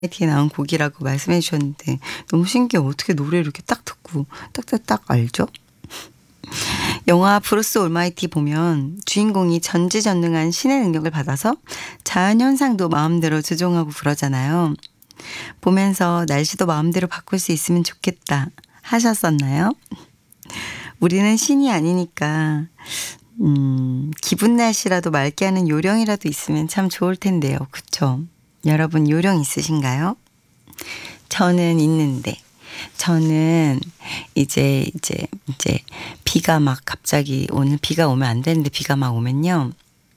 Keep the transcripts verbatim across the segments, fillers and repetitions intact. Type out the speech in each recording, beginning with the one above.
티에 나온 곡이라고 말씀해 주셨는데 너무 신기해요. 어떻게 노래를 이렇게 딱 듣고 딱딱딱 알죠? 영화 브루스 올마이티 보면 주인공이 전지전능한 신의 능력을 받아서 자연현상도 마음대로 조종하고 그러잖아요. 보면서 날씨도 마음대로 바꿀 수 있으면 좋겠다 하셨었나요? 우리는 신이 아니니까 음, 기분 날씨라도 맑게 하는 요령이라도 있으면 참 좋을 텐데요. 그쵸? 여러분 요령 있으신가요? 저는 있는데 저는 이제 이제 이제 비가 막 갑자기 오늘 비가 오면 안 되는데 비가 막 오면요.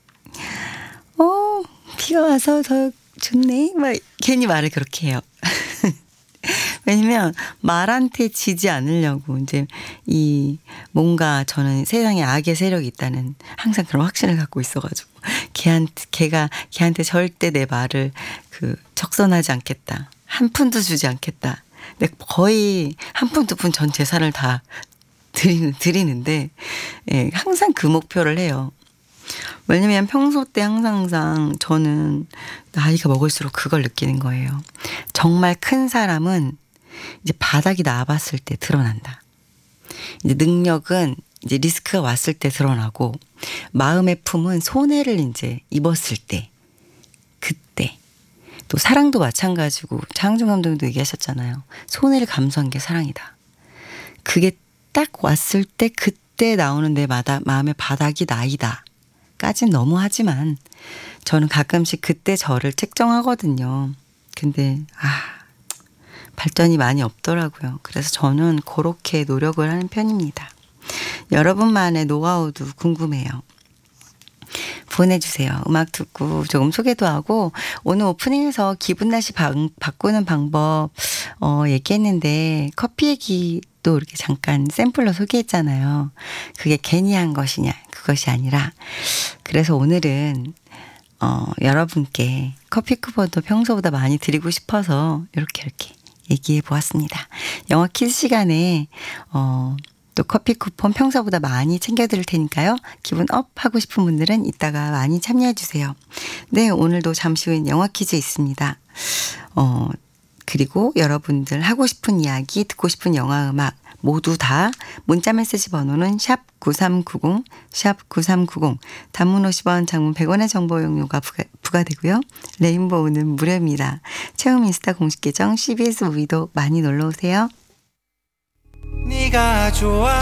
어, 비가 와서 더 좋네. 막 괜히 말을 그렇게 해요. 왜냐면 말한테 지지 않으려고 이제 이 뭔가 저는 세상에 악의 세력이 있다는 항상 그런 확신을 갖고 있어가지고 걔한테 걔가 걔한테 절대 내 말을 그 적선하지 않겠다. 한 푼도 주지 않겠다. 근데 거의 한 푼 두 푼 전 재산을 다 드리는 드리는데 예, 항상 그 목표를 해요. 왜냐면 평소 때 항상 항상 저는 나이가 먹을수록 그걸 느끼는 거예요. 정말 큰 사람은 이제 바닥이 나와봤을 때 드러난다. 이제 능력은 이제 리스크가 왔을 때 드러나고 마음의 품은 손해를 이제 입었을 때 그때 또 사랑도 마찬가지고 장항준 감독도 얘기하셨잖아요. 손해를 감수한 게 사랑이다. 그게 딱 왔을 때 그때 나오는 내 마다, 마음의 바닥이 나이다. 까진 너무하지만 저는 가끔씩 그때 저를 책정하거든요. 근데 아 발전이 많이 없더라고요. 그래서 저는 그렇게 노력을 하는 편입니다. 여러분만의 노하우도 궁금해요. 보내주세요. 음악 듣고 조금 소개도 하고 오늘 오프닝에서 기분 날씨 바, 바꾸는 방법 어, 얘기했는데 커피 얘기도 이렇게 잠깐 샘플로 소개했잖아요. 그게 괜히 한 것이냐 그것이 아니라 그래서 오늘은 어, 여러분께 커피 쿠폰도 평소보다 많이 드리고 싶어서 이렇게 이렇게 얘기해 보았습니다. 영화 퀴즈 시간에 어, 또 커피 쿠폰 평소보다 많이 챙겨드릴 테니까요. 기분 업 하고 싶은 분들은 이따가 많이 참여해 주세요. 네, 오늘도 잠시 후엔 영화 퀴즈 있습니다. 어, 그리고 여러분들 하고 싶은 이야기, 듣고 싶은 영화 음악 모두 다 문자 메시지 번호는 샵 구삼구공, 샵 구삼구공, 단문 오십 원, 장문 백 원의 정보 용료가 부과, 부과되고요. 레인보우는 무료입니다. 채움 인스타 공식 계정 씨비에스 무비도 많이 놀러 오세요. 네가 좋아.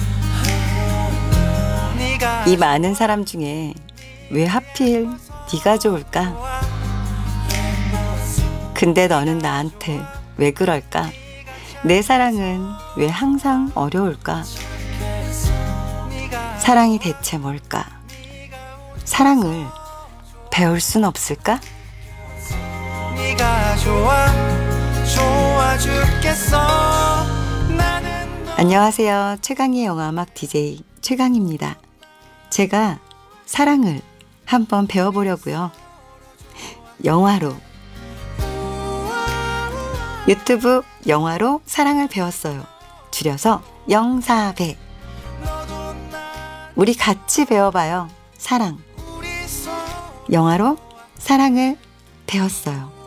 네가 이 많은 사람 중에 왜 하필 네가 좋을까? 근데 너는 나한테 왜 그럴까? 내 사랑은 왜 항상 어려울까? 사랑이 대체 뭘까? 사랑을 배울 순 없을까? 네가 좋아, 좋아 죽겠어. 안녕하세요. 최강의 영화음악 디제이 최강입니다. 제가 사랑을 한번 배워보려고요. 영화로 유튜브 영화로 사랑을 배웠어요. 줄여서 영사배. 우리 같이 배워봐요. 사랑. 영화로 사랑을 배웠어요.